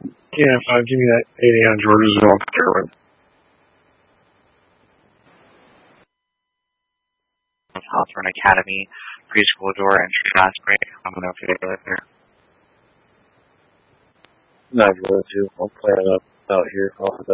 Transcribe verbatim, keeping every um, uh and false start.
Yeah, fine. Give me that eighty on Georgesville, Derwin. Hawthorne Academy, preschool door entry last break. I'm going to figure it there. Not going to. I'll plan it up out here off of that.